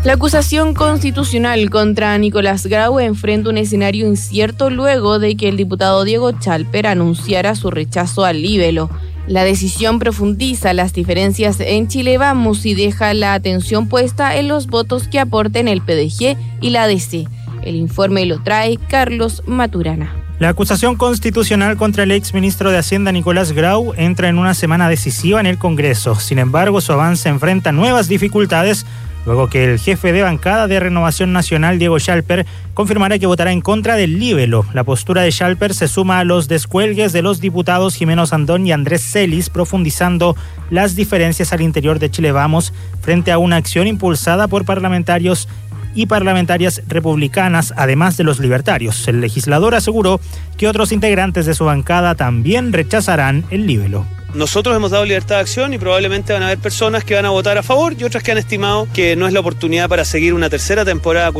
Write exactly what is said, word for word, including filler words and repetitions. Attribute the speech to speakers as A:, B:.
A: La acusación constitucional contra Nicolás Grau enfrenta un escenario incierto luego de que el diputado Diego Chalper anunciara su rechazo al libelo. La decisión profundiza las diferencias en Chile Vamos y deja la atención puesta en los votos que aporten el P D G y la A D C. El informe lo trae Carlos Maturana.
B: La acusación constitucional contra el exministro de Hacienda Nicolás Grau entra en una semana decisiva en el Congreso. Sin embargo, su avance enfrenta nuevas dificultades luego que el jefe de bancada de Renovación Nacional, Diego Chalper, confirmará que votará en contra del libelo. La postura de Chalper se suma a los descuelgues de los diputados Jimeno Sandón y Andrés Celis, profundizando las diferencias al interior de Chile Vamos frente a una acción impulsada por parlamentarios y parlamentarias republicanas, además de los libertarios. El legislador aseguró que otros integrantes de su bancada también rechazarán el libelo.
C: Nosotros hemos dado libertad de acción y probablemente van a haber personas que van a votar a favor y otras que han estimado que no es la oportunidad para seguir una tercera temporada